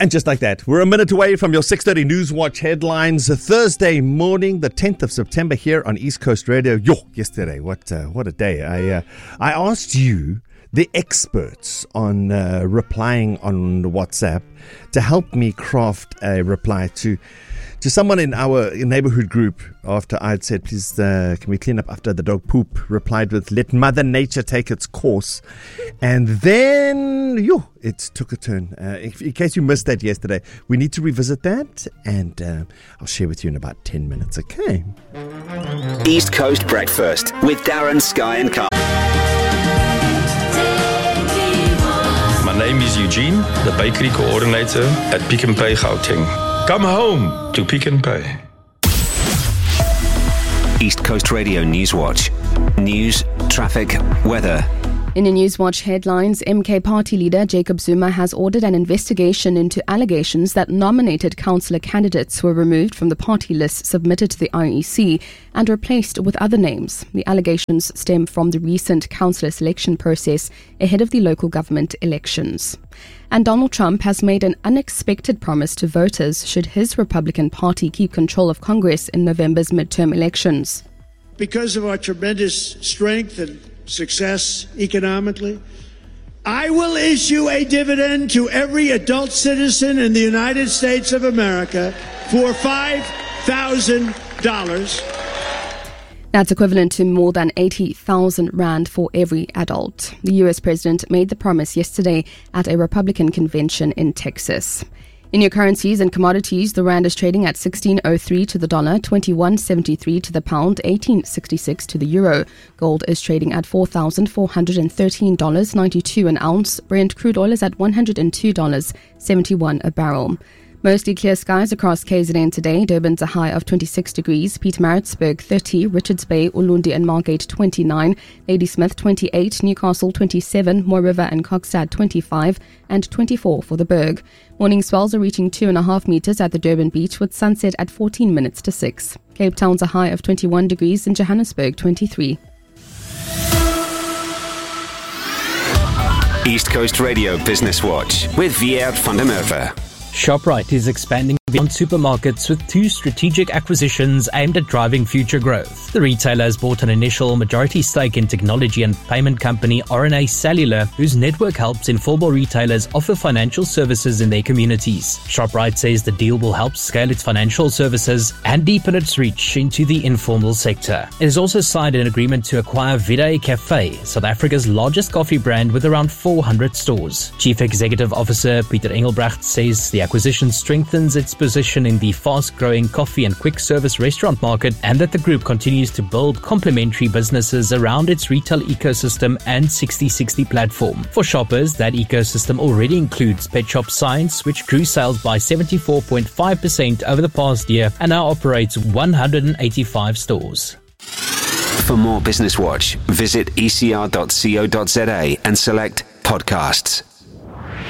And just like that, we're a minute away from your 6:30 Newswatch headlines. Thursday morning, the 10th of September here on East Coast Radio. Yesterday, what a day. I asked you, the experts on replying on WhatsApp, to help me craft a reply to someone in our neighborhood group after I'd said, please, can we clean up after the dog poop? Replied with, let Mother Nature take its course. And then, it took a turn. In case you missed that yesterday, we need to revisit that, and I'll share with you in about 10 minutes, okay? East Coast Breakfast with Darren, Sky and Carl. My name is Eugene, the bakery coordinator at Pick n Pay Gauteng. Come home to Pick n Pay. East Coast Radio Newswatch. News, traffic, weather. In the Newswatch headlines, MK Party leader Jacob Zuma has ordered an investigation into allegations that nominated councillor candidates were removed from the party list submitted to the IEC and replaced with other names. The allegations stem from the recent councillor selection process ahead of the local government elections. And Donald Trump has made an unexpected promise to voters should his Republican Party keep control of Congress in November's midterm elections. Because of our tremendous strength and success economically, I will issue a dividend to every adult citizen in the United States of America for $5,000. That's equivalent to more than 80,000 rand for every adult. The US president made the promise yesterday at a Republican convention in Texas. In your currencies and commodities, the rand is trading at 16.03 to the dollar, 21.73 to the pound, 18.66 to the euro. Gold is trading at $4,413.92 an ounce. Brent crude oil is at $102.71 a barrel. Mostly clear skies across KZN today. Durban's a high of 26 degrees. Pietermaritzburg 30, Richards Bay, Ulundi and Margate 29, Ladysmith 28, Newcastle 27, Moore River and Kokstad 25 and 24 for the Berg. Morning swells are reaching 2.5 meters at the Durban beach with sunset at 14 minutes to 6. Cape Town's a high of 21 degrees and Johannesburg 23. East Coast Radio Business Watch with Viert van der Merwe. Shoprite is expanding beyond supermarkets with 2 strategic acquisitions aimed at driving future growth. The retailer has bought an initial majority stake in technology and payment company RNA Cellular, whose network helps informal retailers offer financial services in their communities. Shoprite says the deal will help scale its financial services and deepen its reach into the informal sector. It has also signed an agreement to acquire Vida Cafe, South Africa's largest coffee brand with around 400 stores. Chief Executive Officer Pieter Engelbrecht says the acquisition strengthens its position in the fast-growing coffee and quick-service restaurant market, and that the group continues to build complementary businesses around its retail ecosystem and 60/60 platform. For shoppers, that ecosystem already includes Pet Shop Science, which grew sales by 74.5% over the past year and now operates 185 stores. For more Business Watch, visit ecr.co.za and select podcasts.